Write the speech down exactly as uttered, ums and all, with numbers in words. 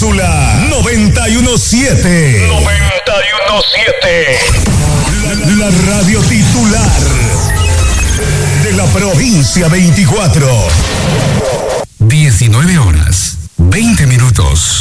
titular noventa y uno siete. noventa y uno siete. La, la radio titular de la provincia veinticuatro. diecinueve horas, veinte minutos.